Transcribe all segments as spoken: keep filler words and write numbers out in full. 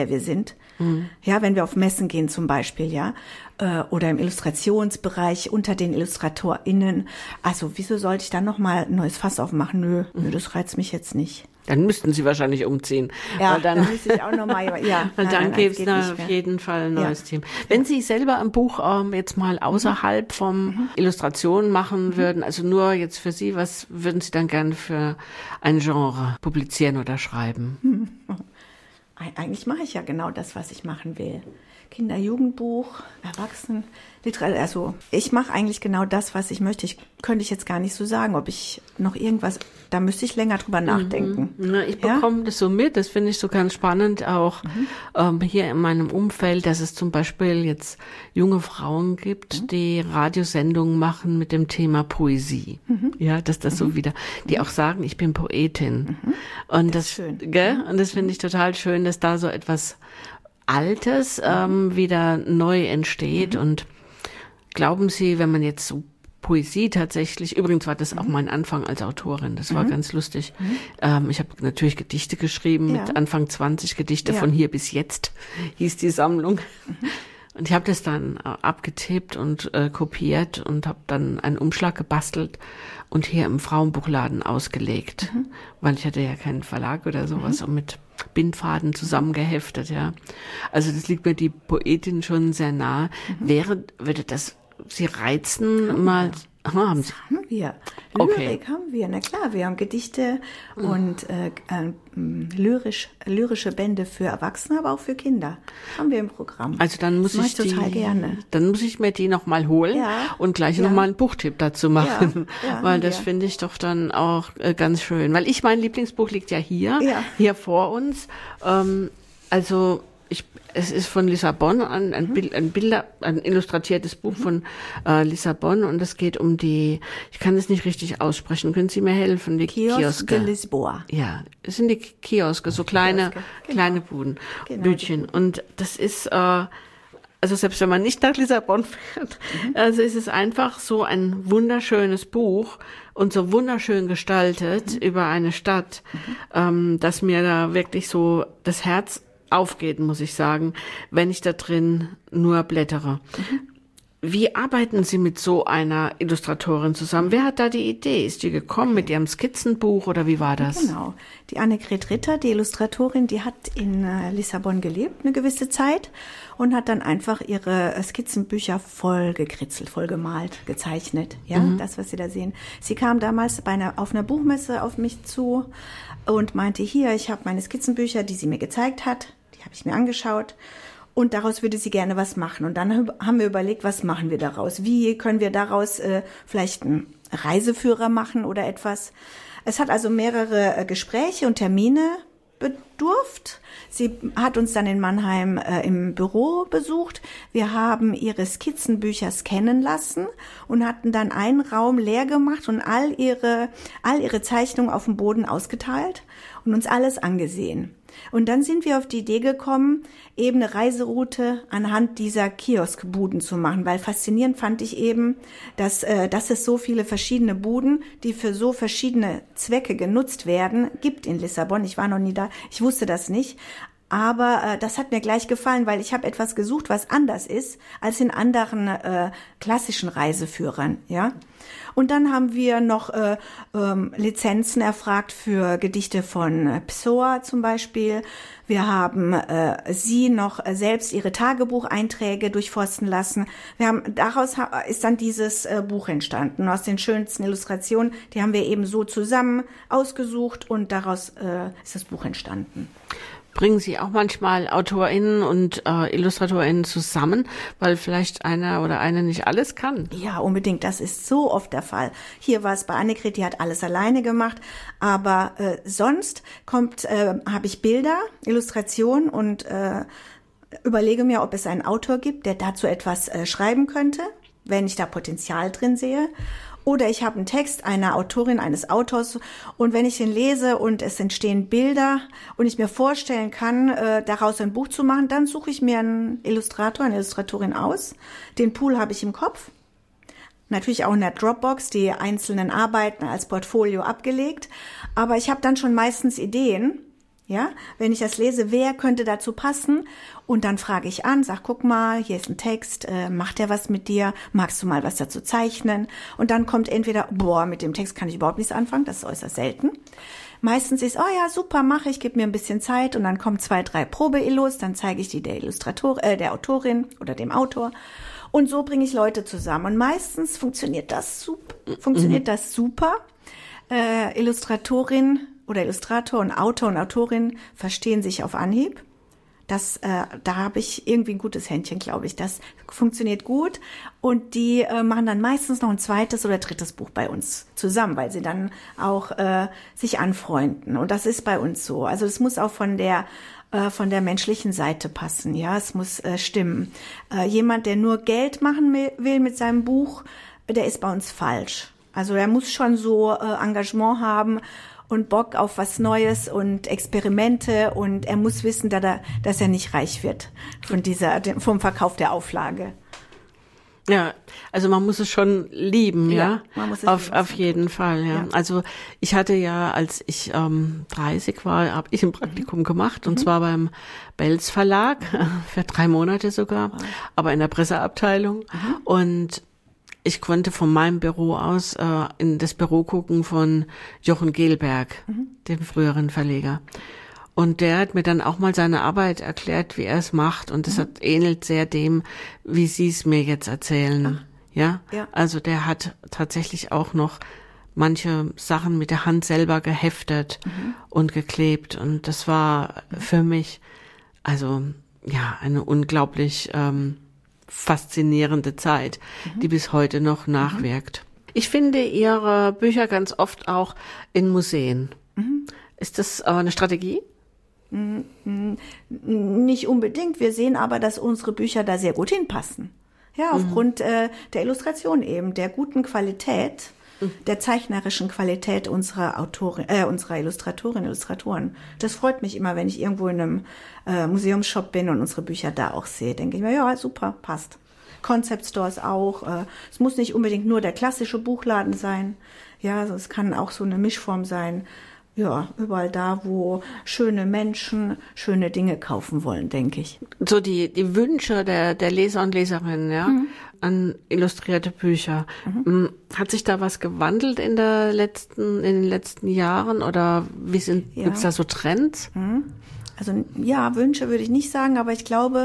wir sind. Mhm. Ja, wenn wir auf Messen gehen zum Beispiel, ja, äh, oder im Illustrationsbereich unter den IllustratorInnen. Also wieso sollte ich dann nochmal ein neues Fass aufmachen? Nö, mhm. nö, das reizt mich jetzt nicht. Dann müssten Sie wahrscheinlich umziehen. Ja, weil dann, dann müsste ich auch nochmal, ja. Weil dann gäbe es da auf jeden Fall ein neues ja. Team. Wenn Sie selber ein Buch ähm, jetzt mal außerhalb mhm. vom mhm. Illustrationen machen mhm. würden, also nur jetzt für Sie, was würden Sie dann gerne für ein Genre publizieren oder schreiben? Mhm. Eigentlich mache ich ja genau das, was ich machen will. Kinder-, Jugendbuch, Erwachsenen, Literatur. Also ich mache eigentlich genau das, was ich möchte. Ich könnte ich jetzt gar nicht so sagen, ob ich noch irgendwas, da müsste ich länger drüber nachdenken. Mhm. Ja, ich bekomme ja? das so mit, das finde ich so ganz spannend, auch mhm. ähm, hier in meinem Umfeld, dass es zum Beispiel jetzt junge Frauen gibt, mhm. die Radiosendungen machen mit dem Thema Poesie. Mhm. Ja, dass das mhm. so wieder, die auch sagen, ich bin Poetin. Mhm. Und das, das ist schön. Gell? Und das finde ich total schön, dass da so etwas Altes ähm, wieder neu entsteht. Mhm. Und glauben Sie, wenn man jetzt so Poesie tatsächlich, übrigens war das mhm. auch mein Anfang als Autorin, das war mhm. ganz lustig. Mhm. Ähm, ich habe natürlich Gedichte geschrieben, ja. mit Anfang zwanzig Gedichte ja. von hier bis jetzt, hieß die Sammlung. Mhm. Und ich habe das dann äh, abgetippt und äh, kopiert und habe dann einen Umschlag gebastelt und hier im Frauenbuchladen ausgelegt, mhm. weil ich hatte ja keinen Verlag oder sowas mhm. und mit Bindfaden zusammengeheftet, ja. Also das liegt mir die Poetin schon sehr nahe. Mhm. Wäre, würde das Sie reizen, haben mal... Wir. Ah, haben Sie? Das haben wir. Lyrik okay. haben wir, na klar. Wir haben Gedichte mhm. und äh, äh, lyrisch, lyrische Bände für Erwachsene, aber auch für Kinder. Haben wir im Programm. Also dann muss das ich die, total gerne. Dann muss ich mir die nochmal holen ja. und gleich ja. nochmal einen Buchtipp dazu machen. Ja. Ja, weil das finde ich doch dann auch äh, ganz schön. Weil ich, mein Lieblingsbuch liegt ja hier, ja. hier vor uns. Ähm, also... Ich, es ist von Lissabon, ein, ein, Bild, ein Bilder, ein illustratiertes Buch mhm. von äh, Lissabon und es geht um die, ich kann es nicht richtig aussprechen, können Sie mir helfen? Die Kiosk Kioske. de Lisboa. Ja, es sind die Kioske, so kleine, Kioske. Genau. kleine Buden, genau, Bütchen. Und das ist, äh, also selbst wenn man nicht nach Lissabon fährt, mhm. also ist es einfach so ein wunderschönes Buch und so wunderschön gestaltet mhm. über eine Stadt, mhm. ähm, dass mir da wirklich so das Herz aufgeht, muss ich sagen, wenn ich da drin nur blättere. Mhm. Wie arbeiten Sie mit so einer Illustratorin zusammen? Wer hat da die Idee? Ist die gekommen mit ihrem Skizzenbuch oder wie war das? Genau. Die Annegret Ritter, die Illustratorin, die hat in äh, Lissabon gelebt, eine gewisse Zeit und hat dann einfach ihre äh, Skizzenbücher voll gekritzelt, voll gemalt, gezeichnet. Ja, mhm. das, was Sie da sehen. Sie kam damals bei einer, auf einer Buchmesse auf mich zu und meinte, hier, ich habe meine Skizzenbücher, die sie mir gezeigt hat. Die habe ich mir angeschaut und daraus würde sie gerne was machen. Und dann haben wir überlegt, was machen wir daraus? Wie können wir daraus äh, vielleicht einen Reiseführer machen oder etwas? Es hat also mehrere äh, Gespräche und Termine bedurft. Sie hat uns dann in Mannheim äh, im Büro besucht. Wir haben ihre Skizzenbücher scannen lassen und hatten dann einen Raum leer gemacht und all ihre, all ihre Zeichnungen auf dem Boden ausgeteilt und uns alles angesehen. Und dann sind wir auf die Idee gekommen, eben eine Reiseroute anhand dieser Kioskbuden zu machen, weil faszinierend fand ich eben, dass, äh, dass es so viele verschiedene Buden, die für so verschiedene Zwecke genutzt werden, gibt in Lissabon. Ich war noch nie da, ich wusste das nicht. Aber äh, das hat mir gleich gefallen, weil ich habe etwas gesucht, was anders ist als in anderen äh, klassischen Reiseführern, ja. Und dann haben wir noch äh, ähm, Lizenzen erfragt für Gedichte von äh, Pessoa zum Beispiel. Wir haben äh, sie noch äh, selbst ihre Tagebucheinträge durchforsten lassen. Wir haben daraus ha- ist dann dieses äh, Buch entstanden. Aus den schönsten Illustrationen, die haben wir eben so zusammen ausgesucht und daraus äh, ist das Buch entstanden. Bringen Sie auch manchmal AutorInnen und äh, IllustratorInnen zusammen, weil vielleicht einer oder eine nicht alles kann? Ja, unbedingt. Das ist so oft der Fall. Hier war es bei Annegret, die hat alles alleine gemacht. Aber äh, sonst kommt, äh, habe ich Bilder, Illustrationen und äh, überlege mir, ob es einen Autor gibt, der dazu etwas äh, schreiben könnte, wenn ich da Potenzial drin sehe. Oder ich habe einen Text einer Autorin, eines Autors und wenn ich den lese und es entstehen Bilder und ich mir vorstellen kann, äh, daraus ein Buch zu machen, dann suche ich mir einen Illustrator, eine Illustratorin aus. Den Pool habe ich im Kopf. Natürlich auch in der Dropbox die einzelnen Arbeiten als Portfolio abgelegt. Aber ich habe dann schon meistens Ideen, Ja, wenn ich das lese, wer könnte dazu passen? Und dann frage ich an, sag, guck mal, hier ist ein Text, äh, macht der was mit dir? Magst du mal was dazu zeichnen? Und dann kommt entweder, boah, mit dem Text kann ich überhaupt nichts anfangen, das ist äußerst selten. Meistens ist, oh ja, super, mache ich, gib mir ein bisschen Zeit und dann kommen zwei, drei Probe-Illus, dann zeige ich die der Illustrator, äh, der Autorin oder dem Autor. Und so bringe ich Leute zusammen. Und meistens funktioniert das super, funktioniert mhm. das super. Äh, Illustratorin oder Illustrator und Autor und Autorin verstehen sich auf Anhieb. Das, äh, da habe ich irgendwie ein gutes Händchen, glaube ich. Das funktioniert gut. Und die äh, machen dann meistens noch ein zweites oder drittes Buch bei uns zusammen, weil sie dann auch äh, sich anfreunden. Und das ist bei uns so. Also es muss auch von der äh, von der menschlichen Seite passen. Ja, es muss äh, stimmen. Äh, jemand, der nur Geld machen will mit seinem Buch, der ist bei uns falsch. Also er muss schon so äh, Engagement haben und Bock auf was Neues und Experimente und er muss wissen, dass er, dass er nicht reich wird von dieser, vom Verkauf der Auflage. Ja, also man muss es schon lieben, ja, ja man muss es auf lieben. auf jeden Fall, ja. ja. Also ich hatte ja, als ich ähm, dreißig war, habe ich ein Praktikum mhm. gemacht und mhm. zwar beim Belz Verlag für drei Monate sogar, wow. aber in der Presseabteilung mhm. und ich konnte von meinem Büro aus äh, in das Büro gucken von Jochen Gelberg, mhm. dem früheren Verleger. Und der hat mir dann auch mal seine Arbeit erklärt, wie er es macht. Und das mhm. hat, ähnelt sehr dem, wie Sie es mir jetzt erzählen. Ach. Ja? ja, also der hat tatsächlich auch noch manche Sachen mit der Hand selber geheftet mhm. und geklebt. Und das war für mich, also ja, eine unglaublich ähm, faszinierende Zeit, mhm. die bis heute noch nachwirkt. Mhm. Ich finde Ihre Bücher ganz oft auch in Museen. Mhm. Ist das eine Strategie? Nicht unbedingt. Wir sehen aber, dass unsere Bücher da sehr gut hinpassen. Ja, aufgrund mhm. äh, der Illustration eben, der guten Qualität, mhm. der zeichnerischen Qualität unserer Autorin, äh, unserer Illustratorinnen, Illustratoren. Das freut mich immer, wenn ich irgendwo in einem äh, Museumsshop bin und unsere Bücher da auch sehe. Denke ich mir, ja, super, passt. Concept Stores auch. Äh, es muss nicht unbedingt nur der klassische Buchladen sein. Ja, also es kann auch so eine Mischform sein. Ja, überall da, wo schöne Menschen schöne Dinge kaufen wollen, denke ich. So die die Wünsche der der Leser und Leserinnen, ja, mhm. an illustrierte Bücher. Mhm. Hat sich da was gewandelt in der letzten in den letzten Jahren oder wie sind ja. gibt's da so Trends? Mhm. Also ja, Wünsche würde ich nicht sagen, aber ich glaube,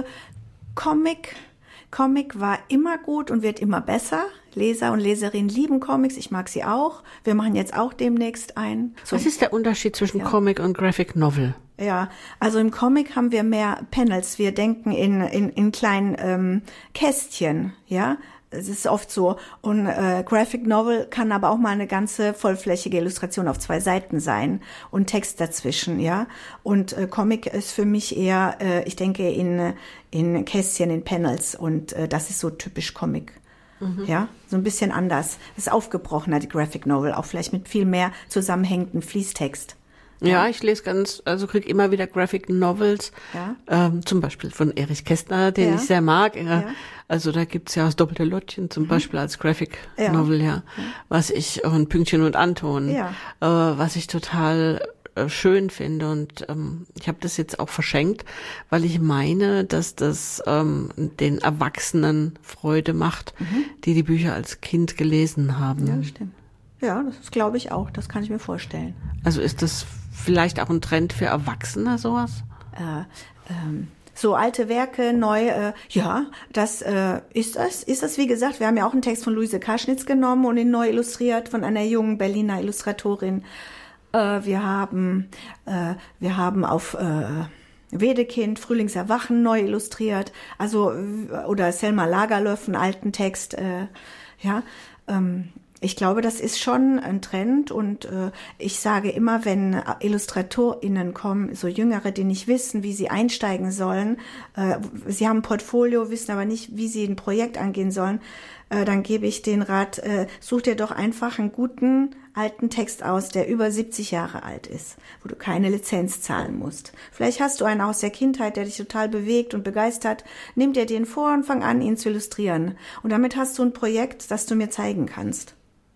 Comic Comic war immer gut und wird immer besser. Leser und Leserinnen lieben Comics, ich mag sie auch. Wir machen jetzt auch demnächst ein. So. Was ist der Unterschied zwischen ja. Comic und Graphic Novel? Ja, also im Comic haben wir mehr Panels. Wir denken in in, in kleinen ähm, Kästchen, ja. Es ist oft so. Und äh, Graphic Novel kann aber auch mal eine ganze vollflächige Illustration auf zwei Seiten sein und Text dazwischen, ja. Und äh, Comic ist für mich eher, äh, ich denke, in in Kästchen, in Panels und äh, das ist so typisch Comic. Mhm. Ja, so ein bisschen anders. Das ist aufgebrochener, die Graphic Novel, auch vielleicht mit viel mehr zusammenhängenden Fließtext. Ja, ja, ich lese ganz, also krieg immer wieder Graphic Novels, ja. ähm, zum Beispiel von Erich Kästner, den ja. ich sehr mag. Ja. Also da gibt's ja das doppelte Lottchen zum mhm. Beispiel als Graphic ja. Novel, ja, ja, was ich, und Pünktchen und Anton, ja. äh, was ich total äh, schön finde und ähm, ich habe das jetzt auch verschenkt, weil ich meine, dass das ähm, den Erwachsenen Freude macht, mhm. die die Bücher als Kind gelesen haben. Ja, das stimmt. Ja, das glaube ich auch, das kann ich mir vorstellen. Also ist das vielleicht auch ein Trend für Erwachsene, sowas? Äh, ähm, so alte Werke, neu, äh, ja, das äh, ist das. Ist das, wie gesagt, wir haben ja auch einen Text von Luise Kaschnitz genommen und ihn neu illustriert von einer jungen Berliner Illustratorin. Äh, wir haben, äh, wir haben auf äh, Wedekind, Frühlingserwachen neu illustriert. Also, oder Selma Lagerlöf, einen alten Text, äh, ja, ähm, ich glaube, das ist schon ein Trend und äh, ich sage immer, wenn IllustratorInnen kommen, so Jüngere, die nicht wissen, wie sie einsteigen sollen, äh, sie haben ein Portfolio, wissen aber nicht, wie sie ein Projekt angehen sollen, äh, dann gebe ich den Rat, äh, such dir doch einfach einen guten alten Text aus, der über siebzig Jahre alt ist, wo du keine Lizenz zahlen musst. Vielleicht hast du einen aus der Kindheit, der dich total bewegt und begeistert. Nimm dir den vor und fang an, ihn zu illustrieren. Und damit hast du ein Projekt, das du mir zeigen kannst.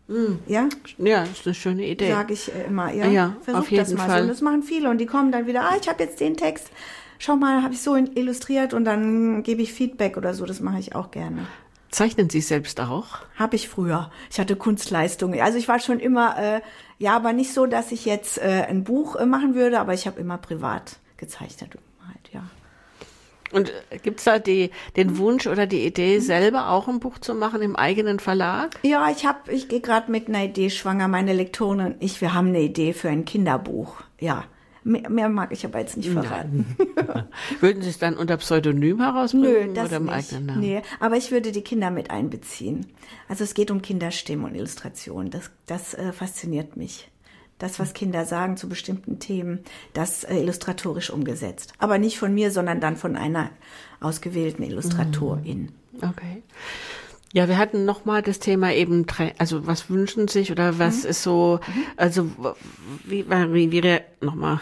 Mm. Ja? Ja, ist eine schöne Idee. Sage ich immer, ja. Ja, Versuch auf jeden das mal Fall. so. Und das machen viele und die kommen dann wieder, ah, ich habe jetzt den Text, schau mal, habe ich so illustriert und dann gebe ich Feedback oder so, das mache ich auch gerne. Zeichnen Sie selbst auch? Habe ich früher. Ich hatte Kunstleistungen. Also ich war schon immer, äh, ja, aber nicht so, dass ich jetzt äh, ein Buch äh, machen würde, aber ich habe immer privat gezeichnet. Halt, ja. Und gibt's da die, den Wunsch oder die Idee, selber auch ein Buch zu machen im eigenen Verlag? Ja, ich habe, ich gehe gerade mit einer Idee schwanger. Meine Lektorin und ich, wir haben eine Idee für ein Kinderbuch. Ja, mehr, mehr mag ich aber jetzt nicht verraten. Würden Sie es dann unter Pseudonym herausbringen? Nö, das oder im nicht. eigenen Namen? Nee, aber ich würde die Kinder mit einbeziehen. Also es geht um Kinderstimmen und Illustration. Das, das äh, fasziniert mich. Das, was Kinder sagen zu bestimmten Themen, das äh, illustratorisch umgesetzt. Aber nicht von mir, sondern dann von einer ausgewählten Illustratorin. Okay. Ja, wir hatten nochmal das Thema eben, also was wünschen sich oder was mhm. ist so, also wie, wie, wie nochmal,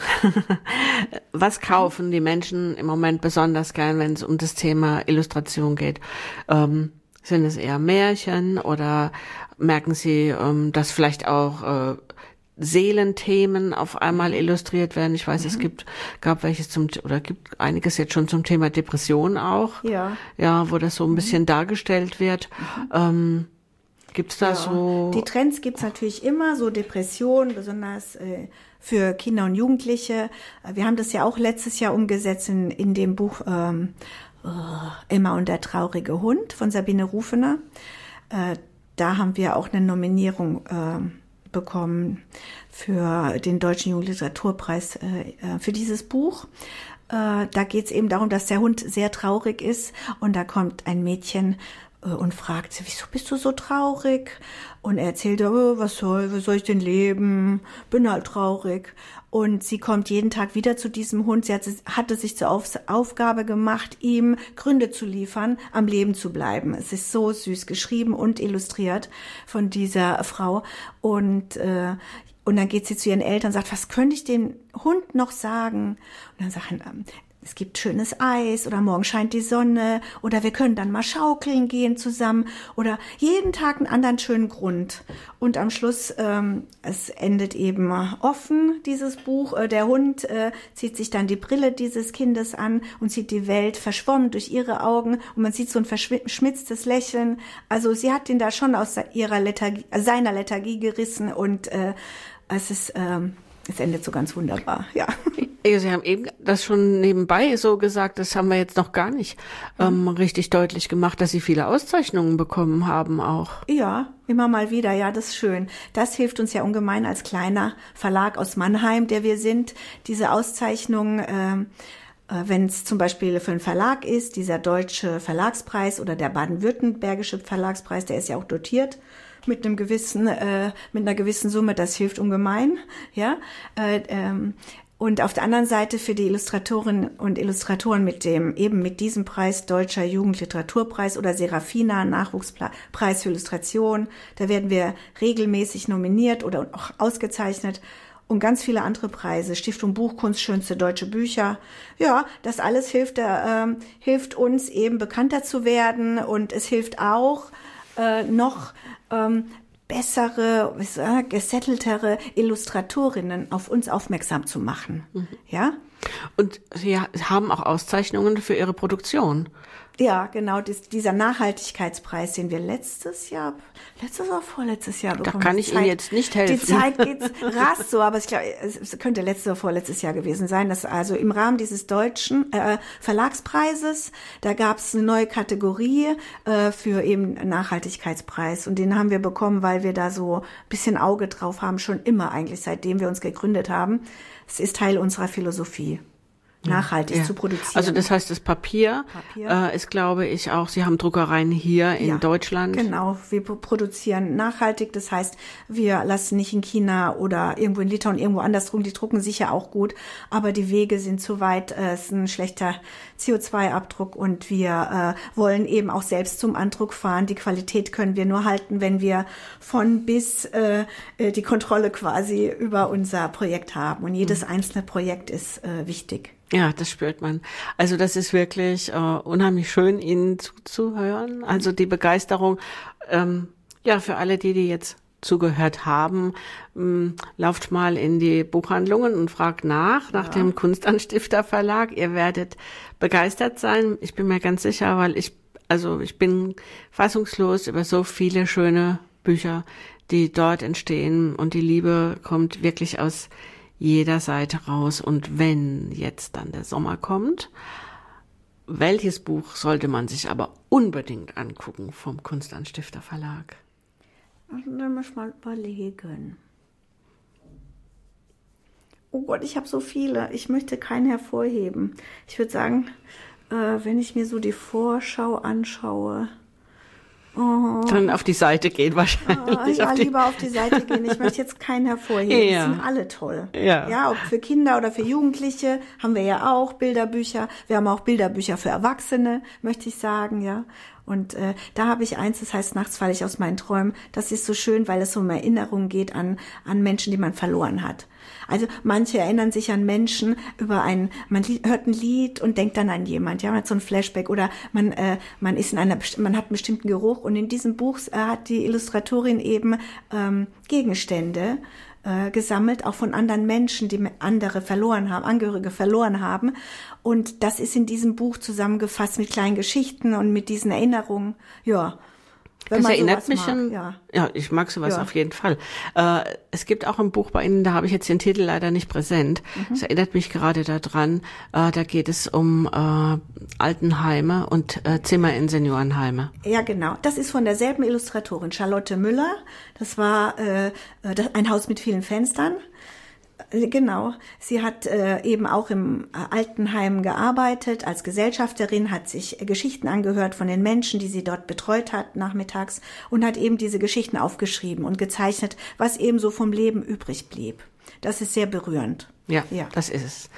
was kaufen die Menschen im Moment besonders gern, wenn es um das Thema Illustration geht? Ähm, sind es eher Märchen oder merken Sie, ähm, dass vielleicht auch äh, Seelenthemen auf einmal illustriert werden? Ich weiß, mhm. es gibt, gab welches zum, oder gibt einiges jetzt schon zum Thema Depression auch. Ja. Ja, wo das so ein bisschen mhm. dargestellt wird. Mhm. Ähm, gibt's da ja. so? Die Trends gibt's natürlich immer, so Depressionen, besonders äh, für Kinder und Jugendliche. Wir haben das ja auch letztes Jahr umgesetzt in, in dem Buch ähm, oh, Emma und der traurige Hund von Sabine Rufener. Äh, da haben wir auch eine Nominierung äh, bekommen für den Deutschen Jugendliteraturpreis äh, für dieses Buch. Äh, da geht es eben darum, dass der Hund sehr traurig ist und da kommt ein Mädchen äh, und fragt sie, wieso bist du so traurig? Und er erzählt, oh, was soll, was soll ich denn leben? Bin halt traurig. Und sie kommt jeden Tag wieder zu diesem Hund. Sie hatte, hatte sich zur Auf- Aufgabe gemacht, ihm Gründe zu liefern, am Leben zu bleiben. Es ist so süß geschrieben und illustriert von dieser Frau. Und, äh, und dann geht sie zu ihren Eltern und sagt, was könnte ich dem Hund noch sagen? Und dann sagen, ähm, es gibt schönes Eis oder morgen scheint die Sonne oder wir können dann mal schaukeln gehen zusammen oder jeden Tag einen anderen schönen Grund. Und am Schluss, ähm, es endet eben offen, dieses Buch. Äh, der Hund äh, zieht sich dann die Brille dieses Kindes an und sieht die Welt verschwommen durch ihre Augen und man sieht so ein verschmitztes Lächeln. Also sie hat ihn da schon aus ihrer Lethargie, seiner Lethargie gerissen und äh, es ist... Ähm, Es endet so ganz wunderbar, ja. Sie haben eben das schon nebenbei so gesagt, das haben wir jetzt noch gar nicht ähm, mhm. richtig deutlich gemacht, dass Sie viele Auszeichnungen bekommen haben auch. Ja, immer mal wieder, ja, das ist schön. Das hilft uns ja ungemein als kleiner Verlag aus Mannheim, der wir sind, diese Auszeichnungen, äh, wenn es zum Beispiel für einen Verlag ist, dieser Deutsche Verlagspreis oder der Baden-Württembergische Verlagspreis, der ist ja auch dotiert mit einem gewissen, äh, mit einer gewissen Summe, das hilft ungemein, ja. Äh, ähm, und auf der anderen Seite für die Illustratorinnen und Illustratoren mit dem, eben mit diesem Preis, Deutscher Jugendliteraturpreis oder Serafina, Nachwuchspreis für Illustration, da werden wir regelmäßig nominiert oder auch ausgezeichnet. Und ganz viele andere Preise, Stiftung Buchkunst, schönste deutsche Bücher. Ja, das alles hilft, äh, hilft uns eben bekannter zu werden und es hilft auch äh, noch ähm, bessere, äh, gesetteltere Illustratorinnen auf uns aufmerksam zu machen. Mhm. Ja? Und Sie haben auch Auszeichnungen für Ihre Produktion. Ja, genau, dies, dieser Nachhaltigkeitspreis, den wir letztes Jahr, letztes oder vorletztes Jahr bekommen. Da kann ich Ihnen jetzt nicht helfen. Die Zeit geht rasch so, aber ich glaube, es könnte letztes oder vorletztes Jahr gewesen sein. Dass also im Rahmen dieses deutschen äh, Verlagspreises, da gab es eine neue Kategorie äh, für eben Nachhaltigkeitspreis. Und den haben wir bekommen, weil wir da so ein bisschen Auge drauf haben, schon immer eigentlich, seitdem wir uns gegründet haben. Es ist Teil unserer Philosophie. Nachhaltig ja. zu produzieren. Also das heißt, das Papier, Papier. Äh, ist, glaube ich, auch, Sie haben Druckereien hier in ja, Deutschland. Genau, wir produzieren nachhaltig, das heißt, wir lassen nicht in China oder irgendwo in Litauen, irgendwo anders drucken, die drucken sicher auch gut, aber die Wege sind zu weit, es ist ein schlechter C O zwei Abdruck und wir äh, wollen eben auch selbst zum Andruck fahren. Die Qualität können wir nur halten, wenn wir von bis äh, die Kontrolle quasi über unser Projekt haben und jedes mhm. einzelne Projekt ist äh, wichtig. Ja, das spürt man. Also das ist wirklich äh, unheimlich schön, Ihnen zuzuhören. Also die Begeisterung, ähm, ja, für alle die, die jetzt zugehört haben, ähm, lauft mal in die Buchhandlungen und fragt nach, nach ja. dem Kunstanstifter Verlag. Ihr werdet begeistert sein. Ich bin mir ganz sicher, weil ich, also ich bin fassungslos über so viele schöne Bücher, die dort entstehen, und die Liebe kommt wirklich aus jeder Seite raus. Und wenn jetzt dann der Sommer kommt, welches Buch sollte man sich aber unbedingt angucken vom Kunstanstifter Verlag? Dann muss ich mal überlegen. Oh Gott, ich habe so viele. Ich möchte keinen hervorheben. Ich würde sagen, äh, wenn ich mir so die Vorschau anschaue, Oh. Dann auf die Seite gehen wahrscheinlich. Oh, ja, auf lieber auf die Seite gehen. Ich möchte jetzt keinen hervorheben. Ja. Die sind alle toll. Ja. Ja, ob für Kinder oder für Jugendliche haben wir ja auch Bilderbücher. Wir haben auch Bilderbücher für Erwachsene, möchte ich sagen, ja. Und äh, da habe ich eins, das heißt Nachts falle ich aus meinen Träumen. Das ist so schön, weil es um Erinnerungen geht an an Menschen, die man verloren hat. Also manche erinnern sich an Menschen über ein, man hört ein Lied und denkt dann an jemand, ja, man hat so ein Flashback, oder man äh, man ist in einer, man hat einen bestimmten Geruch, und in diesem Buch äh, hat die Illustratorin eben ähm, Gegenstände äh, gesammelt, auch von anderen Menschen, die andere verloren haben, Angehörige verloren haben. Und das ist in diesem Buch zusammengefasst mit kleinen Geschichten und mit diesen Erinnerungen. Ja. Wenn das man erinnert mich mag, an, ja. ja, ich mag sowas Ja. auf jeden Fall. Äh, es gibt auch ein Buch bei Ihnen, da habe ich jetzt den Titel leider nicht präsent. Es erinnert mich gerade daran, äh, da geht es um äh, Altenheime und äh, Zimmer in Seniorenheime. Ja, genau. Das ist von derselben Illustratorin, Charlotte Müller. Das war äh, das, ein Haus mit vielen Fenstern. Genau. Sie hat äh, eben auch im äh, Altenheim gearbeitet als Gesellschafterin, hat sich äh, Geschichten angehört von den Menschen, die sie dort betreut hat nachmittags, und hat eben diese Geschichten aufgeschrieben und gezeichnet, was eben so vom Leben übrig blieb. Das ist sehr berührend. Ja, Ja. das ist es.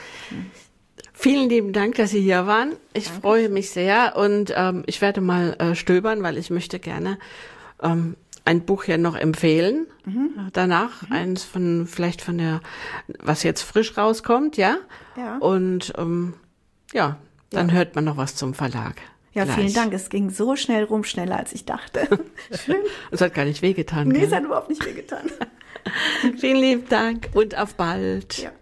Vielen lieben Dank, dass Sie hier waren. Ich Danke. freue mich sehr, und ähm, ich werde mal äh, stöbern, weil ich möchte gerne ähm, ein Buch hier noch empfehlen. Mhm. Danach mhm. eins von, vielleicht von der, was jetzt frisch rauskommt, ja. Ja. Und ähm, ja, dann Ja. hört man noch was zum Verlag. Ja, Gleich. vielen Dank. Es ging so schnell rum, schneller als ich dachte. Schön. Es hat gar nicht wehgetan. Nee, gell? es hat überhaupt nicht wehgetan. Vielen lieben Dank und auf bald. Ja.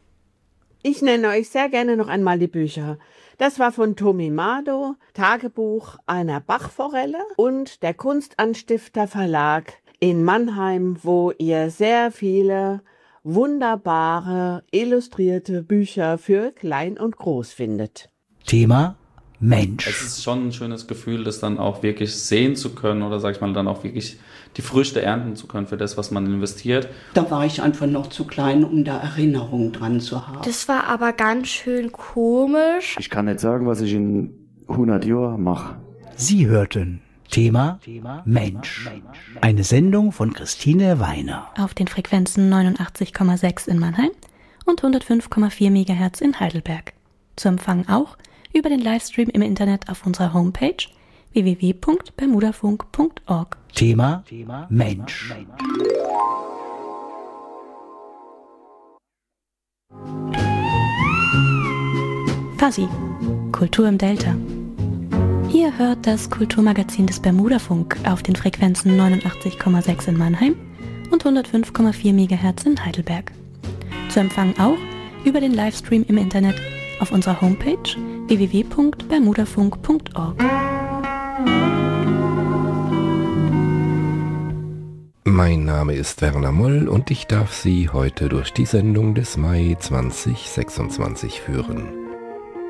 Ich nenne euch sehr gerne noch einmal die Bücher. Das war von Tommy Mado, Tagebuch einer Bachforelle, und der Kunstanstifter Verlag in Mannheim, wo ihr sehr viele wunderbare, illustrierte Bücher für Klein und Groß findet. Thema Mensch. Es ist schon ein schönes Gefühl, das dann auch wirklich sehen zu können, oder sag ich mal, dann auch wirklich die Früchte ernten zu können für das, was man investiert. Da war ich einfach noch zu klein, um da Erinnerungen dran zu haben. Das war aber ganz schön komisch. Ich kann nicht sagen, was ich in hundert Jahren mache. Sie hörten Thema Mensch. Eine Sendung von Christine Weiner. Auf den Frequenzen neunundachtzig Komma sechs in Mannheim und hundertfünf Komma vier Megahertz in Heidelberg. Zu empfangen auch über den Livestream im Internet auf unserer Homepage w w w punkt bermudafunk punkt org. Thema Mensch. Fuzzy, Kultur im Delta. Ihr hört das Kulturmagazin des Bermudafunk auf den Frequenzen neunundachtzig Komma sechs in Mannheim und hundertfünf Komma vier Megahertz in Heidelberg. Zu empfangen auch über den Livestream im Internet auf unserer Homepage w w w punkt bermudafunk punkt org. Mein Name ist Werner Moll und ich darf Sie heute durch die Sendung des Mai zwanzig sechsundzwanzig führen.